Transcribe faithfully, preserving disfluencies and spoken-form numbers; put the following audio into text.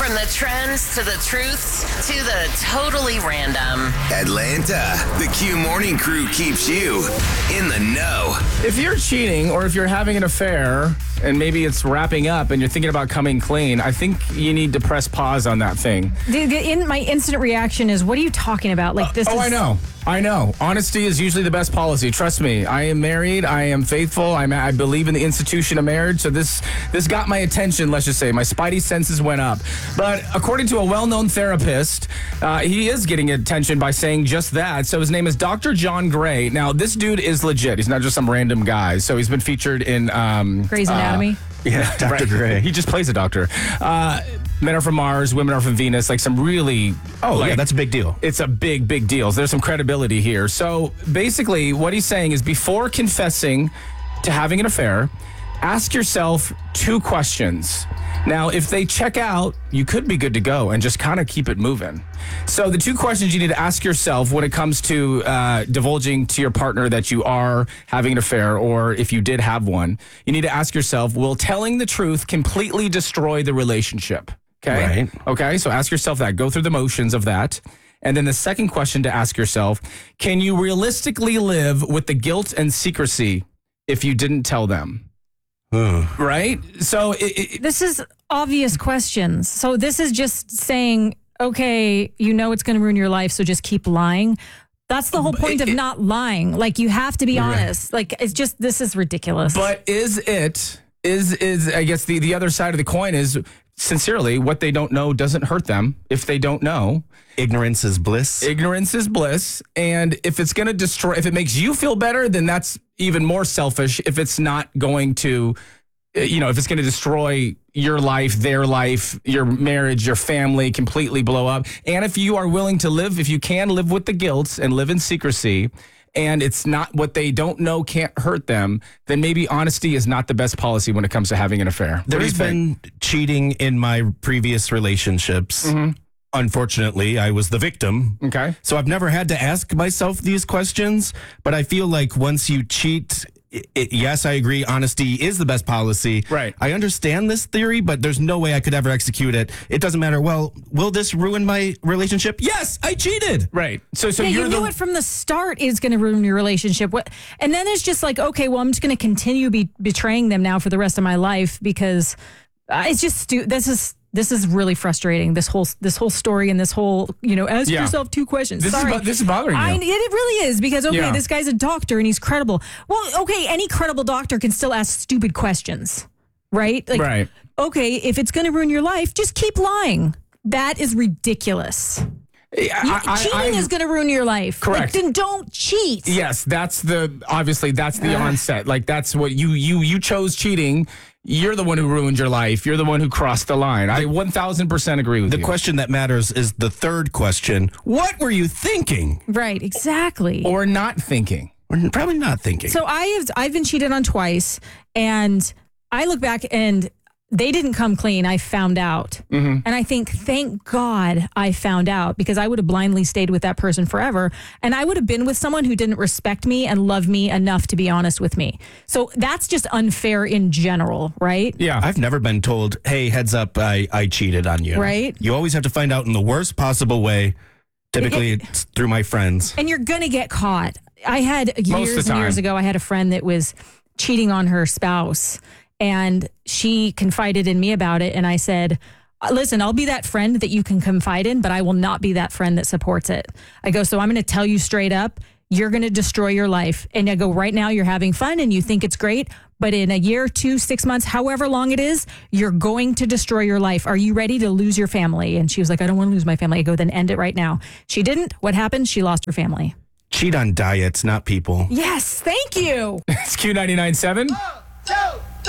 From the trends to the truths to the totally random. Atlanta, the Q Morning Crew keeps you in the know. If you're cheating or if you're having an affair and maybe it's wrapping up and you're thinking about coming clean, I think you need to press pause on that thing. The, the, in, my instant reaction is, what are you talking about? Like this uh, Oh, is... I know. I know. Honesty is usually the best policy. Trust me. I am married. I am faithful. I'm, I believe in the institution of marriage. So this this got my attention, let's just say. My spidey senses went up. But according to a well-known therapist, uh, he is getting attention by saying just that. So his name is Doctor John Gray. Now, this dude is legit. He's not just some random guy. So he's been featured in... Um, Grey's Anatomy. Uh, yeah, Doctor Gray. He just plays a doctor. Uh, Men Are From Mars, Women Are From Venus, like some really... Oh, like, yeah, that's a big deal. It's a big, big deal. There's some credibility here. So basically, what he's saying is before confessing to having an affair, ask yourself two questions. Now, if they check out, you could be good to go and just kind of keep it moving. So the two questions you need to ask yourself when it comes to uh, divulging to your partner that you are having an affair, or if you did have one, you need to ask yourself, will telling the truth completely destroy the relationship? Okay. Right. Okay. So ask yourself that. Go through the motions of that. And then the second question to ask yourself, can you realistically live with the guilt and secrecy if you didn't tell them? Right? So it, it, This is obvious questions. So this is just saying, okay, you know it's going to ruin your life, so just keep lying. That's the whole point of not lying. Like, you have to be honest. Like, it's just, this is ridiculous. But is it, is, is I guess the, the other side of the coin is, sincerely, what they don't know doesn't hurt them if they don't know. Ignorance is bliss. Ignorance is bliss. And if it's going to destroy, if it makes you feel better, then that's even more selfish. If it's not going to, you know, if it's going to destroy your life, their life, your marriage, your family, completely blow up. And if you are willing to live, if you can live with the guilt and live in secrecy, and it's not what they don't know can't hurt them, then maybe honesty is not the best policy when it comes to having an affair. What do you There's been think? cheating in my previous relationships. Mm-hmm. Unfortunately, I was the victim. Okay. So I've never had to ask myself these questions, but I feel like once you cheat, it, it, yes, I agree, honesty is the best policy. Right. I understand this theory, but there's no way I could ever execute it. It doesn't matter. Well, will this ruin my relationship? Yes, I cheated. Right. So, so yeah, you're you knew the it from the start is going to ruin your relationship. What? And then it's just like, okay, well, I'm just going to continue be betraying them now for the rest of my life because uh, it's just stu- this is this is really frustrating. This whole this whole story and this whole, you know, ask Yeah. yourself two questions. This is Sorry. bo- this is bothering you. I, it really is because okay, Yeah. this guy's a doctor and he's credible. Well, okay, any credible doctor can still ask stupid questions, right? Like, Right. okay, if it's going to ruin your life, just keep lying. That is ridiculous. You, I- I- cheating I- is going to ruin your life. Correct. Like, then don't cheat. Yes, that's the obviously that's the onset. Like that's what you you you chose cheating. You're the one who ruined your life. You're the one who crossed the line. I one thousand percent agree with The you. question that matters is the third question. What were you thinking? Right, exactly. Or not thinking. Or probably not thinking. So I have I've been cheated on twice, and I look back and they didn't come clean. I found out. Mm-hmm. And I think, thank God I found out, because I would have blindly stayed with that person forever. And I would have been with someone who didn't respect me and love me enough to be honest with me. So that's just unfair in general, right? Yeah. I've never been told, hey, heads up, I, I cheated on you. Right. You always have to find out in the worst possible way. Typically, It- it's through my friends. And you're going to get caught. I had Most of years the and time. years ago, I had a friend that was cheating on her spouse, and she confided in me about it. And I said, listen, I'll be that friend that you can confide in, but I will not be that friend that supports it. I go, so I'm going to tell you straight up, you're going to destroy your life. And I go, right now you're having fun and you think it's great, but in a year, two, six months, however long it is, you're going to destroy your life. Are you ready to lose your family? And she was like, I don't want to lose my family. I go, then end it right now. She didn't. What happened? She lost her family. Cheat on diets, not people. Yes, thank you. It's Q ninety-nine point seven.